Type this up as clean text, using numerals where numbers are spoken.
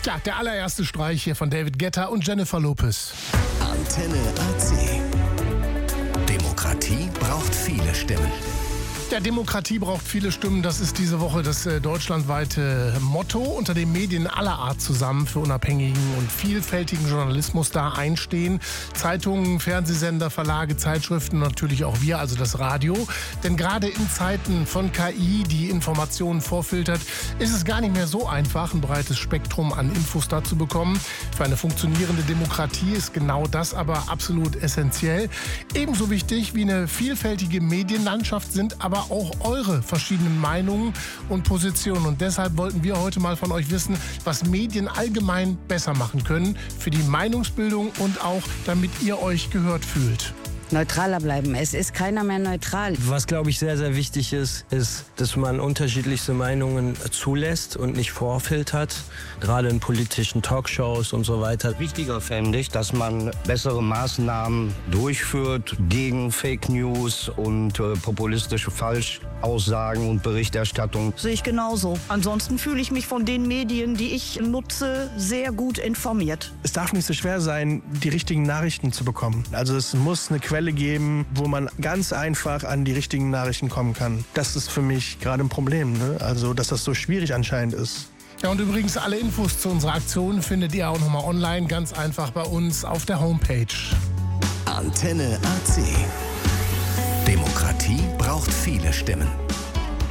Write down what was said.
Ja, der allererste Streich hier von David Guetta und Jennifer Lopez. Antenne AC. Demokratie braucht viele Stimmen. Ja, Demokratie braucht viele Stimmen. Das ist diese Woche das deutschlandweite Motto. Unter den Medien aller Art zusammen für unabhängigen und vielfältigen Journalismus da einstehen. Zeitungen, Fernsehsender, Verlage, Zeitschriften, natürlich auch wir, also das Radio. Denn gerade in Zeiten von KI, die Informationen vorfiltert, ist es gar nicht mehr so einfach, ein breites Spektrum an Infos da zu bekommen. Für eine funktionierende Demokratie ist genau das aber absolut essentiell. Ebenso wichtig wie eine vielfältige Medienlandschaft sind aber auch eure verschiedenen Meinungen und Positionen. Und deshalb wollten wir heute mal von euch wissen, was Medien allgemein besser machen können für die Meinungsbildung und auch, damit ihr euch gehört fühlt. Neutraler bleiben. Es ist keiner mehr neutral. Was, glaube ich, sehr, sehr wichtig ist, dass man unterschiedlichste Meinungen zulässt und nicht vorfiltert. Gerade in politischen Talkshows und so weiter. Wichtiger fände ich, dass man bessere Maßnahmen durchführt gegen Fake News und populistische Falschaussagen und Berichterstattung. Sehe ich genauso. Ansonsten fühle ich mich von den Medien, die ich nutze, sehr gut informiert. Es darf nicht so schwer sein, die richtigen Nachrichten zu bekommen. Also es muss eine Quelle geben, wo man ganz einfach an die richtigen Nachrichten kommen kann. Das ist für mich gerade ein Problem, ne? Also dass das so schwierig anscheinend ist. Ja, und übrigens alle Infos zu unserer Aktion findet ihr auch nochmal online, ganz einfach bei uns auf der Homepage. Antenne AC. Demokratie braucht viele Stimmen.